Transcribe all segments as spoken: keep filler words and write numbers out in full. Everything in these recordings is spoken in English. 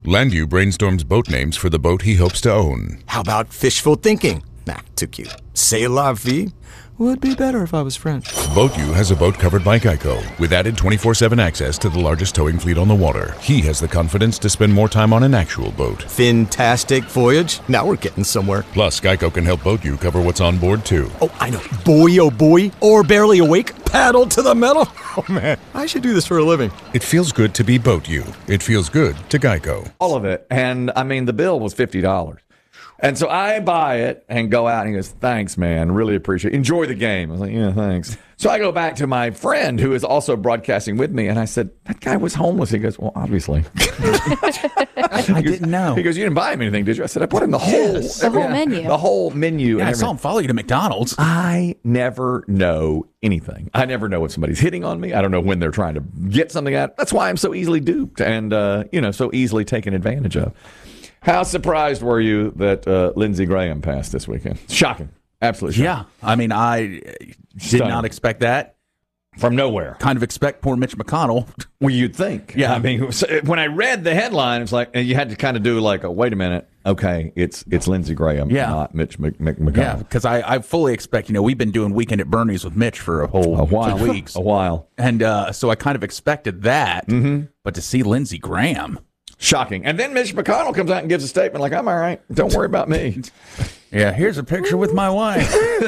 Landau brainstorms boat names for the boat he hopes to own. How about fishful thinking? Nah, too cute. C'est la vie? Would be better if I was French. BoatU has a boat covered by Geico, with added twenty-four seven access to the largest towing fleet on the water. He has the confidence to spend more time on an actual boat. Fantastic voyage. Now we're getting somewhere. Plus, Geico can help BoatU cover what's on board, too. Oh, I know. Boy, oh boy. Or barely awake. Paddle to the metal. Oh, man. I should do this for a living. It feels good to be BoatU. It feels good to Geico. All of it. And, I mean, the bill was fifty dollars. And so I buy it and go out and he goes, thanks, man. Really appreciate it. Enjoy the game. I was like, yeah, thanks. So I go back to my friend who is also broadcasting with me. And I said, that guy was homeless. He goes, well, obviously. I didn't know. He goes, you didn't buy him anything, did you? I said, I bought him the whole, Yes. The whole yeah, menu. The whole menu. Yeah, and I saw everything. him follow you to McDonald's. I never know anything. I never know if somebody's hitting on me. I don't know when they're trying to get something out. That's why I'm so easily duped and, uh, you know, so easily taken advantage of. How surprised were you that uh, Lindsey Graham passed this weekend? Shocking. Absolutely shocking. Yeah. I mean, I did Stunning. not expect that. From nowhere. Kind of expect poor Mitch McConnell. Well, you'd think. Yeah. I mean, so when I read the headline, it's like, and you had to kind of do like, a, wait a minute. Okay, it's it's Lindsey Graham, Yeah. not Mitch Mc, Mc, McConnell. Yeah, because I, I fully expect, you know, we've been doing Weekend at Bernie's with Mitch for a whole A while. two weeks. A while. And uh, so I kind of expected that. Mm-hmm. But to see Lindsey Graham. Shocking. And then Mitch McConnell comes out and gives a statement like, I'm all right. Don't worry about me. Yeah, here's a picture with my wife.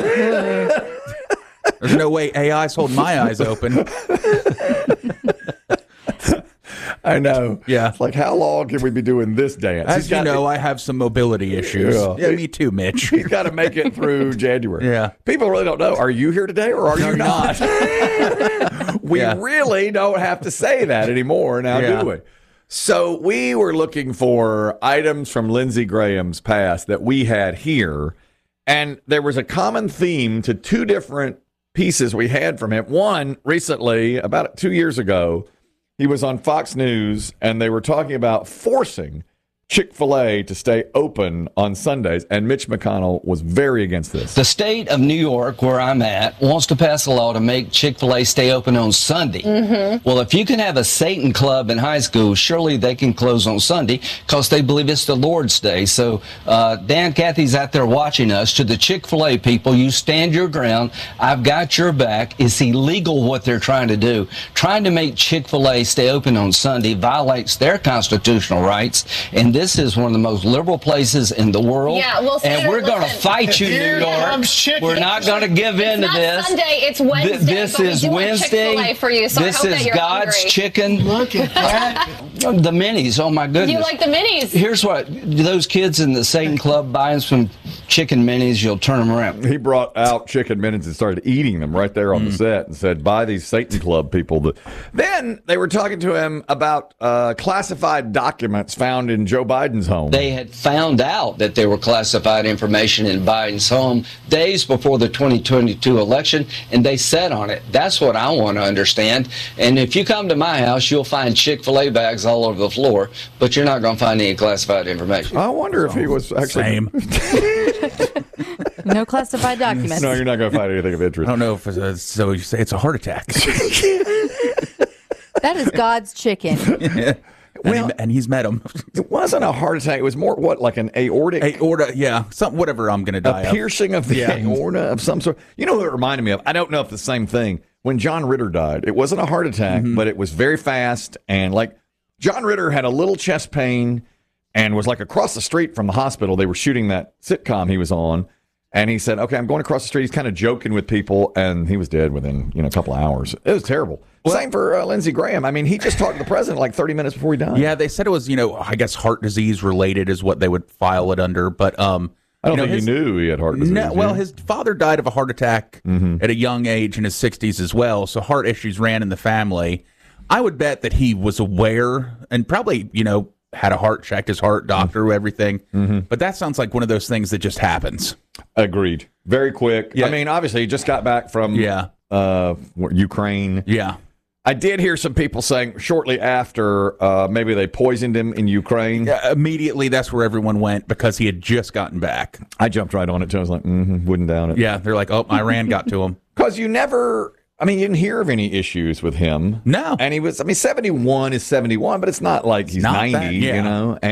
There's no way A I's holding my eyes open. I know. Yeah. It's like, how long can we be doing this dance? As He's you got- know, I have some mobility issues. Yeah. Yeah, me too, Mitch. He's got to make it through January. Yeah. People really don't know. Are you here today or are you not? we Yeah. really don't have to say that anymore now, Yeah. do we? So we were looking for items from Lindsey Graham's past that we had here, and there was a common theme to two different pieces we had from him. One, recently, about two years ago, he was on Fox News, and they were talking about forcing Chick-fil-A to stay open on Sundays, and Mitch McConnell was very against this. The state of New York, where I'm at, wants to pass a law to make Chick-fil-A stay open on Sunday. Mm-hmm. Well, if you can have a Satan club in high school, surely they can close on Sunday because they believe it's the Lord's Day. So, uh, Dan Cathy's out there watching us. To the Chick-fil-A people, you stand your ground. I've got your back. It's illegal what they're trying to do. Trying to make Chick-fil-A stay open on Sunday violates their constitutional rights, and this is one of the most liberal places in the world. Yeah, well, and Senator, we're going to listen. fight you, New Here York. comes chicken. We're not going to give in to It's not this. Sunday, it's Wednesday, Th- This but we is do want Wednesday. Chick-fil-A for you, so I this hope that is you're God's hungry. chicken. Look at that. The minis. Oh my goodness. You like the minis? Here's what those kids in the Satan Club buying some chicken minis. You'll turn them around. He brought out chicken minis and started eating them right there on the set and said, buy these Satan Club people. That... Then they were talking to him about uh, classified documents found in Joe Biden's home. They had found out that there were classified information in Biden's home days before the twenty twenty-two election, and they sat on it. That's what I want to understand. And if you come to my house, you'll find Chick-fil-A bags all over the floor, but you're not going to find any classified information. I wonder if he was actually... Same. No classified documents. No, you're not going to find anything of I interest. don't know if it's a, so you say it's a heart attack. That is God's chicken. and, Well- he, and he's met him. It wasn't a heart attack. It was more, what, like an aortic... Aorta, yeah, some whatever I'm going to die a of. piercing of the Yeah. aorta of some sort. You know what it reminded me of? I don't know if the same thing. When John Ritter died, it wasn't a heart attack, Mm-hmm. but it was very fast. And like John Ritter had a little chest pain and was like across the street from the hospital. They were shooting that sitcom he was on. And he said, okay, I'm going across the street. He's kind of joking with people. And he was dead within, you know, a couple of hours. It was terrible. Same for uh, Lindsey Graham. I mean, he just talked to the president like thirty minutes before he died. Yeah, they said it was, you know, I guess heart disease related is what they would file it under. But um, I don't you know, think his- he knew he had heart disease. No, well, did he? his father died of a heart attack at a young age in his sixties as well. So heart issues ran in the family. I would bet that he was aware and probably, you know, had a heart, checked his heart, doctor, everything. But that sounds like one of those things that just happens. Agreed. Very quick. Yeah. I mean, obviously, he just got back from Yeah. uh, Ukraine. Yeah. I did hear some people saying shortly after uh, maybe they poisoned him in Ukraine. Yeah, immediately, that's where everyone went because he had just gotten back. I jumped right on it too. I was like, mm-hmm, wouldn't doubt it. Yeah, they're like, oh, Iran got to him. Because you never, I mean, you didn't hear of any issues with him. No. And he was, I mean, seventy-one is seventy-one, but it's not like he's Not ninety, that, yeah. you know?